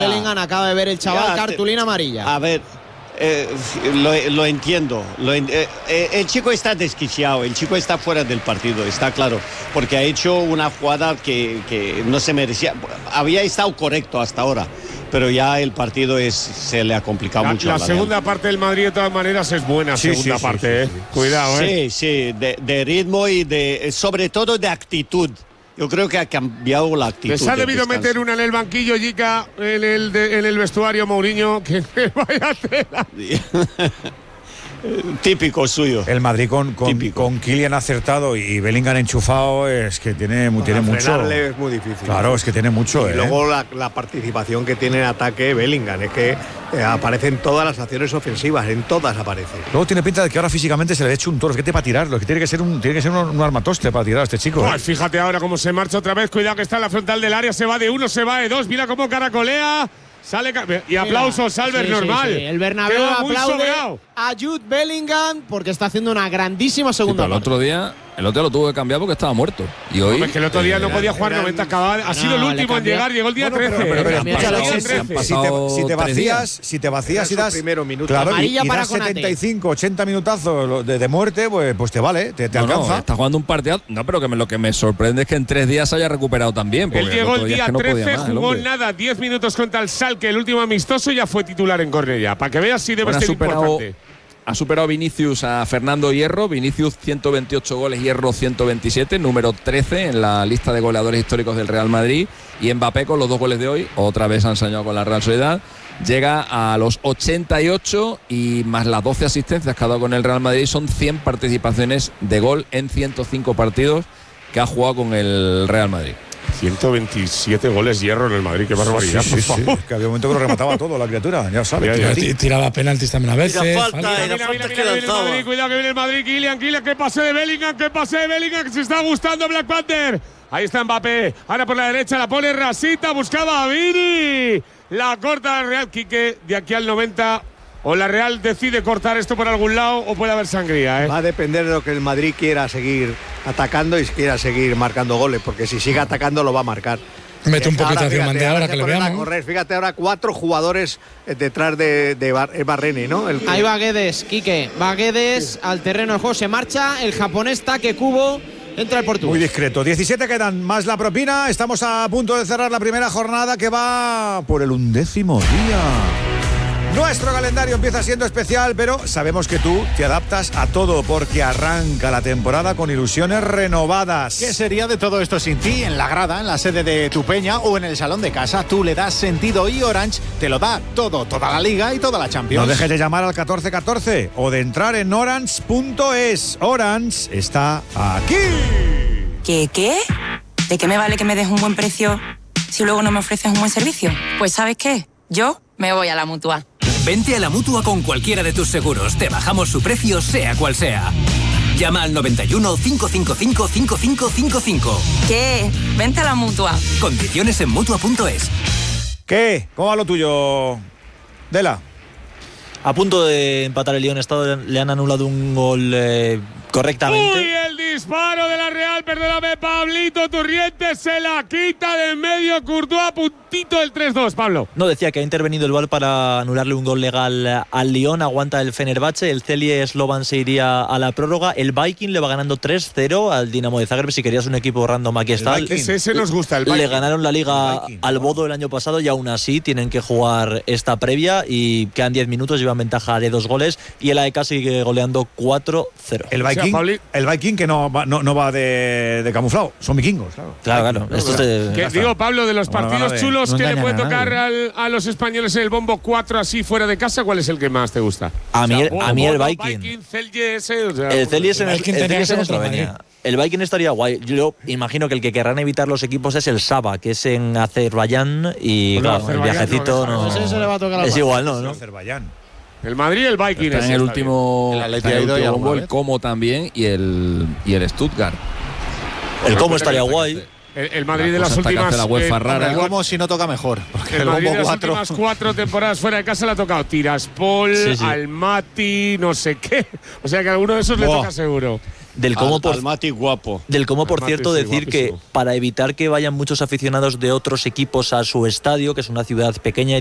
Bellingham acaba de ver el chaval cartulina amarilla. A ver, lo entiendo. El chico está desquiciado, el chico está fuera del partido, está claro, porque ha hecho una jugada que no se merecía. Había estado correcto hasta ahora, pero ya el partido se le ha complicado mucho. La segunda parte del Madrid, de todas maneras, es buena segunda parte. Cuidado, Sí, de ritmo y sobre todo de actitud. Yo creo que ha cambiado la actitud. Les ha debido meter una en el banquillo, Jica, en el vestuario, Mourinho, que vaya tela. Típico suyo. El Madrid con Kylian acertado y Bellingham enchufado es que tiene mucho. Es muy difícil. Claro, es que tiene mucho. Y luego la participación que tiene en ataque Bellingham, es que aparece en todas las acciones ofensivas, en todas aparece. Luego tiene pinta de que ahora físicamente se le ha hecho un toro, que para tirarlo, que tiene que ser un armatoste para tirar a este chico. Pues fíjate ahora cómo se marcha otra vez, cuidado que está en la frontal del área, se va de uno, se va de dos, mira cómo caracolea. Sale y aplausos, Albert, normal. Sí. El Bernabéu aplaude a Jude Bellingham porque está haciendo una grandísima segunda parte. El otro día lo tuvo que cambiar porque estaba muerto. Y hoy. No, es que el otro día no podía jugar 90, ha sido el último en llegar, llegó el día 13. Si te vacías y das primero minuto. Claro, y das 75, 80 minutazos de muerte, pues te vale, te alcanza. Está jugando un partido. No, pero lo que me sorprende es que en 3 días se haya recuperado también. Él llegó el día 13, jugó nada, 10 minutos contra el Schalke, el último amistoso, y ya fue titular en Cornellá. Para que veas si debe ser importante. Ha superado Vinicius a Fernando Hierro. Vinicius 128 goles, Hierro 127, número 13 en la lista de goleadores históricos del Real Madrid. Y Mbappé, con los 2 goles de hoy, otra vez ha ensañado con la Real Sociedad, llega a los 88 y más las 12 asistencias que ha dado con el Real Madrid. Son 100 participaciones de gol en 105 partidos que ha jugado con el Real Madrid. 127 goles Hierro en el Madrid, qué barbaridad, por favor. Que había un momento que lo remataba todo la criatura, ya sabes. Tiraba penaltis también a veces. Mira, cuidado que viene el Madrid, Kylian, que pase de Bellingham, que se está gustando Black Panther. Ahí está Mbappé, ahora por la derecha la pone Rasita, buscaba a Vini. La corta la Real, Quique, de aquí al 90. O la Real decide cortar esto por algún lado o puede haber sangría, Va a depender de lo que el Madrid quiera seguir atacando y quiera seguir marcando goles, porque si sigue atacando lo va a marcar. Mete un poquito hacia Mandé ahora que le veamos. Fíjate ahora 4 jugadores detrás de Barrene, ¿no? Ahí va Guedes, Quique. Va Guedes al terreno del juego, se marcha el japonés Take Kubo. Entra el portugués. Muy discreto. 17 quedan, más la propina. Estamos a punto de cerrar la primera jornada que va por el 11º día. Nuestro calendario empieza siendo especial, pero sabemos que tú te adaptas a todo porque arranca la temporada con ilusiones renovadas. ¿Qué sería de todo esto sin ti? En la grada, en la sede de tu peña o en el salón de casa, tú le das sentido y Orange te lo da todo, toda la Liga y toda la Champions. No dejes de llamar al 1414 o de entrar en orange.es. Orange está aquí. ¿Qué? ¿De qué me vale que me des un buen precio si luego no me ofreces un buen servicio? Pues ¿sabes qué? Yo me voy a la Mutua. Vente a la Mutua con cualquiera de tus seguros. Te bajamos su precio, sea cual sea. Llama al 91 555 5555. ¿Qué? Vente a la Mutua. Condiciones en Mutua.es. ¿Qué? ¿Cómo va lo tuyo, Dela? A punto de empatar el Lyon, le han anulado un gol correctamente. ¡Uy, el disparo de la Real! Perdóname, Pablito Turrientes se la quita de en medio. Courtois, puntito del 3-2, Pablo. No, decía que ha intervenido el VAR para anularle un gol legal al Lyon. Aguanta el Fenerbahce. El Celje Slovan se iría a la prórroga. El Viking le va ganando 3-0 al Dinamo de Zagreb. Si querías un equipo random, aquí está. Ese nos gusta, el Viking. Le ganaron la Liga al Bodo el año pasado y aún así tienen que jugar esta previa y quedan 10 minutos, llevan ventaja de 2 goles y el AEK sigue goleando 4-0. El Viking que no va de camuflado, son vikingos, claro. Digo, Pablo, de los partidos chulos que le puede tocar a los españoles en el bombo 4 así fuera de casa, ¿cuál es el que más te gusta? A mí el Viking. Celje el Celje es en Eslovenia. El Viking estaría guay. Yo imagino que el que querrán evitar los equipos es el Saba, que es en Azerbaiyán y claro, el viajecito es igual, ¿no? Azerbaiyán. El Madrid y el Viking. Está en el último bombo, el Como también y el Stuttgart. El Como estaría guay. El Madrid de las últimas. El Como si no toca mejor. El Madrid de las últimas 4 temporadas fuera de casa le ha tocado Tiraspol, Almaty, no sé qué. O sea que a alguno de esos le toca seguro. Del cómo, al Mati guapo. Del cómo, por cierto, decir que para evitar que vayan muchos aficionados de otros equipos a su estadio, que es una ciudad pequeña